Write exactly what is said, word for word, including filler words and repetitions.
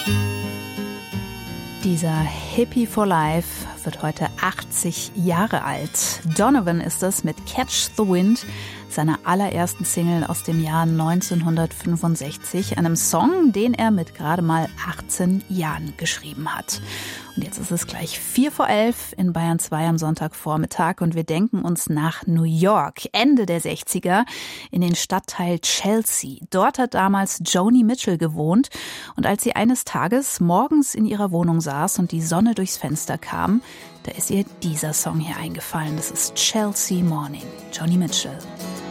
Dieser Hippie for Life wird heute achtzig Jahre alt. Donovan ist es mit Catch the Wind, seiner allerersten Single aus dem Jahr neunzehnhundertfünfundsechzig, einem Song, den er mit gerade mal achtzehn Jahren geschrieben hat. Und jetzt ist es gleich vier vor elf in Bayern zwei am Sonntagvormittag und wir denken uns nach New York, Ende der sechziger, in den Stadtteil Chelsea. Dort hat damals Joni Mitchell gewohnt und als sie eines Tages morgens in ihrer Wohnung saß und die Sonne durchs Fenster kam, da ist ihr dieser Song hier eingefallen. Das ist Chelsea Morning, Joni Mitchell.